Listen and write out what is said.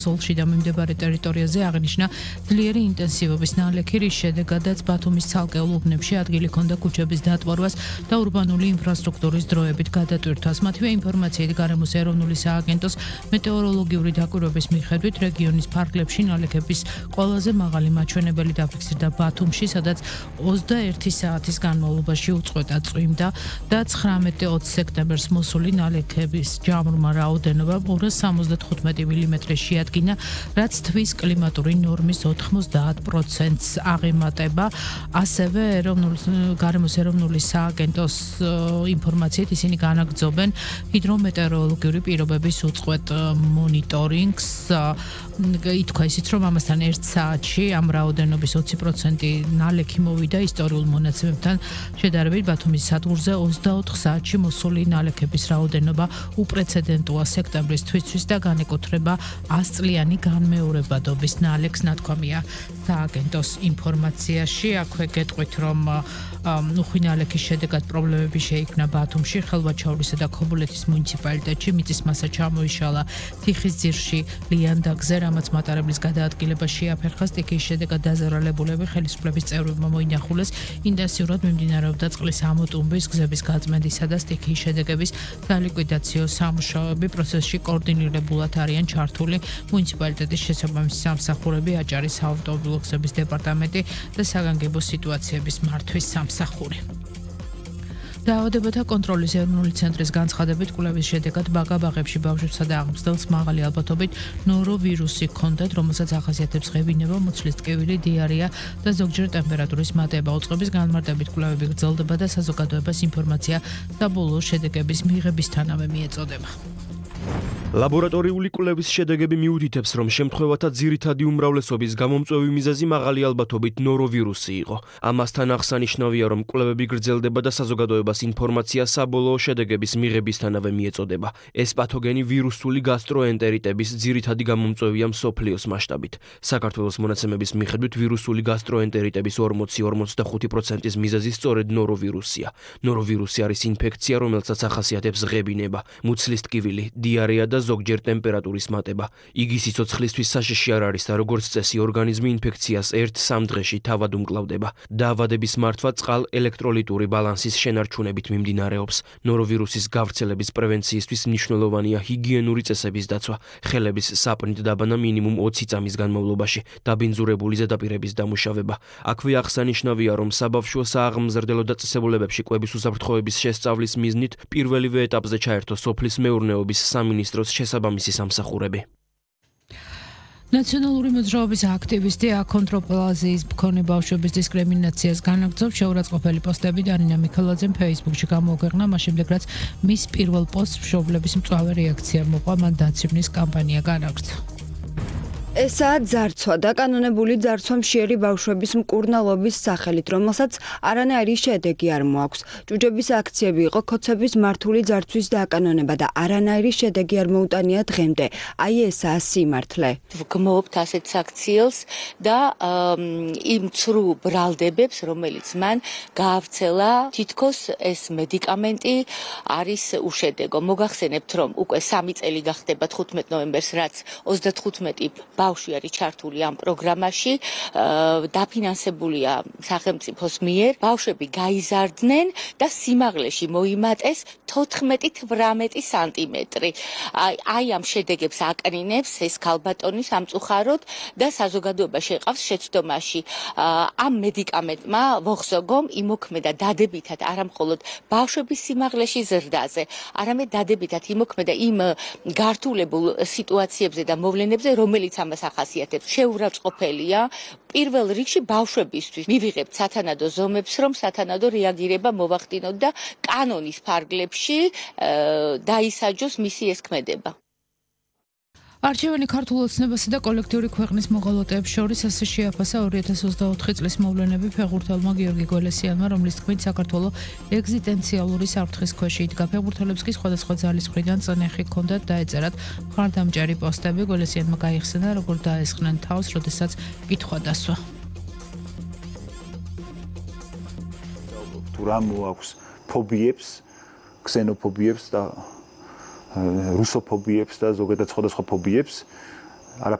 ზოლში და მიმდებარე ტერიტორიაზე აღნიშნა ძლიერი ინტენსივობის ნალექი, რის შედეგადაც ბათუმის ცალკეულ უბნებში ადგილი ჰქონდა ქუჩების დატვირვას და ურბანული ინფრასტრუქტურის დროებით გადატვირთვას. მათივე ინფორმაციით გარემოს ეროვნული სააგენტოს მეტეოროლოგიური დაკვირვების მიხედვით რეგიონის ფარგლებში ნალექების ყველაზე მაღალი მაჩვენებელი დაფიქსირდა ბათუმში, სადაც 21 საათის განმავლობაში უწყვეტად წვიმდა და 19-20 სექტემბერს მოსული ნალექების ჯამრმა რაოდენობა 275 მმ შეადგინა, რაც თვის კლიმატური ნორმის 90%-ს აღემატება. ასევე გარემოს ეროვნული სააგენტოს ინფორმაციით ისინი განაგრძობენ ჰიდრომეტეოროლოგიური პირობების უწყვეტ მონიტორინგს. ითქვა ისიც, რომ ამასთან 1 საათში ამ რაოდენობის 20% ნალექი მოვიდა ისტორიულ მონაცემებთან შედარებით. ბათუმის სადგურზე 24 საათში მოსული ნალექების რაოდენობა უპრეცედენტოა სექტემბრის თვისთვის და განეკუთვნება 100 წლიანი განმეორებადობის ნალექს, ნათქვამია სააგენტოს ინფორმაციაში. აქვე გეტყვით, რომ უხვი ნალექის შედეგად პრობლემები შეიქმნა ბათუმში, ხელვაჩაურისა და ქობულეთის მუნიციპალიტეტში, მიწის მასა ჩამოიშალა თიხისძირში ლიანდაგზე, რამაც მატარებლის გადაადგილება შეაფერხა. სტიქიის შედეგად დაზარალებულები ხელისუფლების წევრებმა მოინახულეს. ინტენსიურად მიმდინარეობდა წყლის ამოტუმბის, გზების გაწმენდისა და სტიქიის შედეგების სალიკვიდაციო სამუშაოები. პროცესში კოორდინირებულად არიან ჩართული მუნიციპალიტეტის შესაბამისი სამსახურები, აჭარის საავტომობილო გზების დეპარტამენტი და საგანგებო სიტუაციების მართვის სამსახური. დაავადებათა კონტროლის ეროვნული ცენტრის განცხადებით, კვლევის შედეგად ბაგა-ბაღებში ბავშვებსა და აღმზრდელს მაღალი ალბათობით ნოროვირუსი ჰქონდათ, რომელსაც ახასიათებს ღებინება, მუცლის ტკივილი, დიარეა და ზოგჯერ ტემპერატურის მატება. უწყების განმარტებით კვლევები გრძელდება და საზოგადოებას ინფორმაცია საბოლოო შედეგების მიღებისთანავე მიეწოდება. ლაბორატორიული კვლევის შედეგები მიუთითებს, რომ შემთხვევათა ძირითადი უმრავლესობის გამომწვევი მიზეზი მაღალი ალბათობით ნოროვირუსი იყო. ამასთან აღსანიშნავია, რომ კვლევები გრძელდება და საზოგადოებას ინფორმაცია საბოლოო შედეგების მიღებისთანავე მიეწოდება. ეს პათოგენი ვირუსული გასტროენტერიტების ძირითადი გამომწვევია მსოფლიოს მასშტაბით. საქართველოს მონაცემების მიხედვით ვირუსული გასტროენტერიტების 40-45%-ის მიზეზი სწორედ ნოროვირუსია. ნოროვირუსი არის ინფექცია, რომელსაც ახასიათებს ღებინება, მუცლის ტკივილი, დიარეა და ზოგჯერ ტემპერატურის მატება. იგი სიცოცხლისთვის საშიში არ არის და როგორც წესი ორგანიზმი ინფექციას 1-3 დღეში თავად უმკლავდება. დაავადების მართვა წყალ-ელექტროლიტური ბალანსის შენარჩუნებით მიმდინარეობს. ნოროვირუსის გავრცელების პრევენციისთვის მნიშვნელოვანია ჰიგიენური წესების დაცვა, ხელების საპნით დაბანა მინიმუმ 20 წამის განმავლობაში, დაბინძურებული ზედაპირების დამუშავება. აქვე აღსანიშნავია, რომ საბავშვო სააღმზრდელო დაწესებულებებში კვების უსაფრთხოების შესწავლის მიზნით პირველივე ეტაპზე ჩაერთო სოფლის მეურნეობის სამინისტროს შესაბამისი სამსახურები. ნაციონალური მოძრაობის აქტივისტი აქონდროპლაზიის მქონე ბავშვების დისკრიმინაციას განაგრძობს. შეურაცხყოფელი პოსტები დარინა მიქელაძემ ფეისბუქში გამოაქვეყნა, მას შემდეგ რაც მის პირველ პოსტს მშობლების მწვავე რეაქცია მოყვა, მან დაცემის კამპანია განაგრძო. ესაა ძარცვა და კანონებული ძარცვა მშიერი ბავშვების მკურნალობის სახელით, რომელსაც არანაირი შედეგი არ მოაქვს. ჯუჯების აქციები იყო ქოცების მართული ძარცვის დააკანონება და არანაირი შედეგი არ მოუტანია დღემდე. აი ესაა სიმართლე. ვგმობთ ასეთ აქციელს და იმ ცრუ ბრალდებებს, რომელიც მან გაავრცელა, თითქოს ეს მედიკამენტი არის უშედეგო. მოგახსენებთ, რომ უკვე 3 წელი გახდება 15 ნოემბერს, რაც 35 ბავშვი არის ჩართული ამ პროგრამაში, დაფინანსებულია სახელმწიფოს მიერ. ბავშვები გაიზარდნენ და სიმაღლეში მოიმატეს 14-18 სანტიმეტრი. აი ამ შედეგებს აკნინებს ეს ქალბატონი სამწუხაროდ და საზოგადოება შეყავს შეცდომაში. ამ მედიკამენტმა ვოხსოგომ იმოქმედა დადებითად არა მხოლოდ ბავშვების სიმაღლეში ზრდაზე, არამედ დადებითად იმოქმედა იმ გართულებულ სიტუაციებზე და მოვლენებზე, რომელიც ამას ახასიათებს. შეურაცხყოფელია პირველ რიგში ბავშვებისთვის. მივიღებთ სათანადო ზომებს, რომ სათანადო რეაგირება მოვახდინოთ და კანონის ფარგლებში დაისაჯოს მისი ეს ქმედება. არჩევანი ქართულ ოცნებასა და კოლექტიური ქვეყნის მოღალატეებს შორის ასე შეაფასა 2024 წლის მოვლენები ფეხბურთელმა გიორგი გველესიანმა, რომლის თქმით საქართველოს ეგზისტენციალური საფრთხის ქვეშ იდგა. ფეხბურთელებს კი სხვადასხვა ძალის მხრიდან წნეხი ჰქონდათ დაეწერათ მხარდამჭერი პოსტები. გველესიანმა გაიხსენა, როგორ დაესხნენ თავს, როდესაც კითხვა დასვა. თუ რა მოაქვს ფობიებს, ქსენოფობიებს და რუსოფობიებს და ზოგადად სხვადასხვა ფობიებს